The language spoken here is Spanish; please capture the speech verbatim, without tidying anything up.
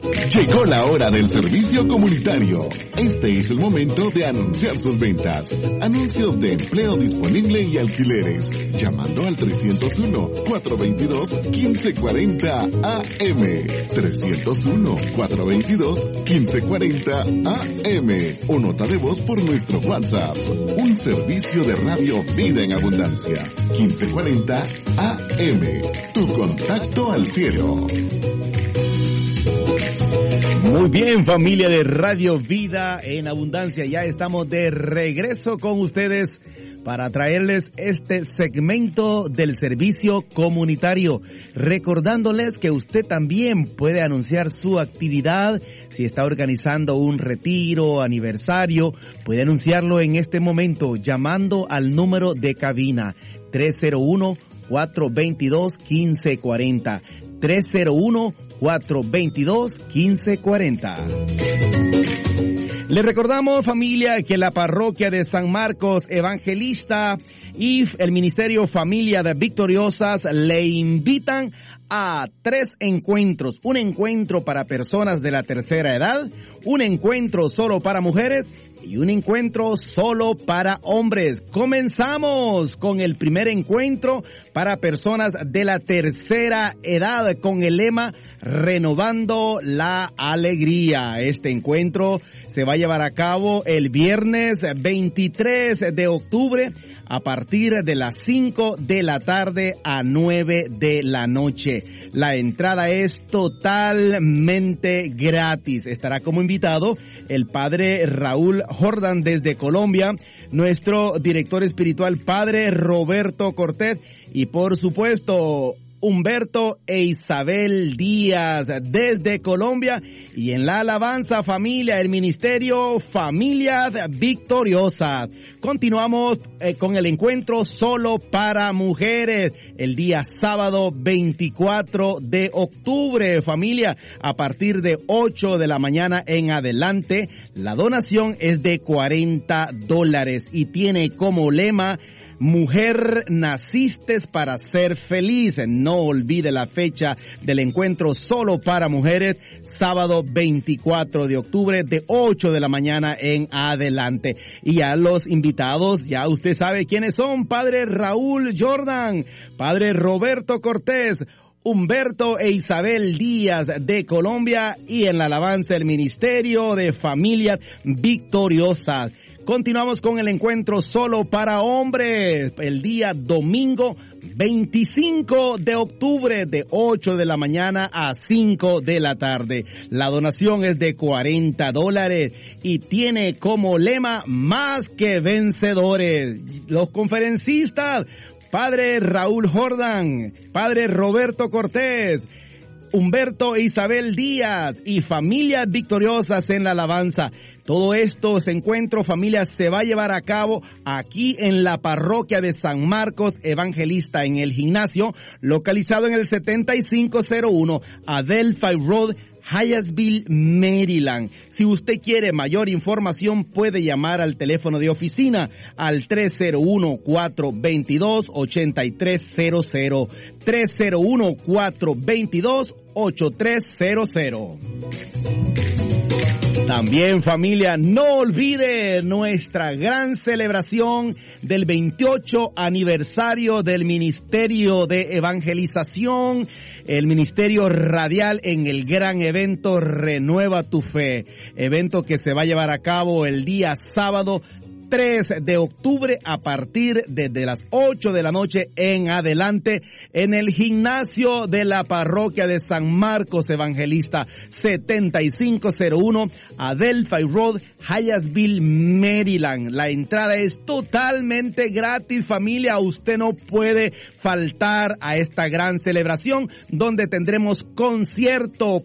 Llegó la hora del servicio comunitario. Este es el momento de anunciar sus ventas. Anuncios de empleo disponible y alquileres. Llamando al trescientos uno, cuatrocientos veintidós, quince cuarenta A M. trescientos uno, cuatrocientos veintidós, quince cuarenta A M. O nota de voz por nuestro WhatsApp. Un servicio de radio Vida en Abundancia. quince cuarenta A M. Tu contacto al cielo. Muy bien, familia de Radio Vida en Abundancia, ya estamos de regreso con ustedes para traerles este segmento del servicio comunitario, recordándoles que usted también puede anunciar su actividad. Si está organizando un retiro, aniversario, puede anunciarlo en este momento llamando al número de cabina tres cero uno, cuatro dos dos, uno cinco cuatro cero, tres cero uno, cuatro dos dos, uno cinco cuatro cero. Les recordamos, familia, que la parroquia de San Marcos Evangelista y el Ministerio Familia de Victoriosas le invitan a tres encuentros. Un encuentro para personas de la tercera edad, un encuentro solo para mujeres y un encuentro solo para hombres. Comenzamos con el primer encuentro para personas de la tercera edad con el lema Renovando la Alegría. Este encuentro se va a llevar a cabo el viernes veintitrés de octubre a partir de las cinco de la tarde a nueve de la noche. La entrada es totalmente gratis. Estará como invitado el padre Raúl Jordan desde Colombia, nuestro director espiritual padre Roberto Cortés y por supuesto Humberto e Isabel Díaz desde Colombia, y en la alabanza familia, el ministerio Familias Victoriosas. Continuamos eh, con el encuentro solo para mujeres el día sábado veinticuatro de octubre, familia, a partir de ocho de la mañana en adelante. La donación es de cuarenta dólares y tiene como lema: Mujer, naciste para ser feliz. No olvide la fecha del encuentro solo para mujeres, sábado veinticuatro de octubre de ocho de la mañana en adelante. Y a los invitados, ya usted sabe quiénes son: Padre Raúl Jordan, Padre Roberto Cortés, Humberto e Isabel Díaz de Colombia, y en la alabanza el Ministerio de Familias Victoriosas. Continuamos con el encuentro solo para hombres el día domingo veinticinco de octubre de ocho de la mañana a cinco de la tarde. La donación es de cuarenta dólares y tiene como lema: Más que vencedores. Los conferencistas: Padre Raúl Jordan, Padre Roberto Cortés, Humberto e Isabel Díaz y Familias Victoriosas en la alabanza. Todo esto, ese encuentro, familias, se va a llevar a cabo aquí en la parroquia de San Marcos Evangelista, en el gimnasio, localizado en el setenta y cinco cero uno Adelphi Road, Hyattsville, Maryland. Si usted quiere mayor información, puede llamar al teléfono de oficina al tres cero uno, cuatro dos dos, ocho tres cero cero, tres cero uno, cuatro dos dos, ocho tres cero cero. También, familia, no olvide nuestra gran celebración del veintiocho aniversario del Ministerio de Evangelización, el Ministerio Radial, en el gran evento Renueva tu Fe, evento que se va a llevar a cabo el día sábado tres de octubre a partir de, de las ocho de la noche en adelante en el gimnasio de la parroquia de San Marcos Evangelista, setenta y cinco cero uno Adelphi Road, Hyattsville, Maryland. La entrada es totalmente gratis, familia. Usted no puede faltar a esta gran celebración donde tendremos concierto,